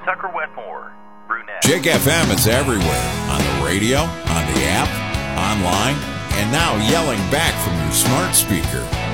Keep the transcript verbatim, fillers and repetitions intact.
Tucker Wetmore, brunette. Jig F M is everywhere. On the radio, on the app, online, and now yelling back from your smart speaker.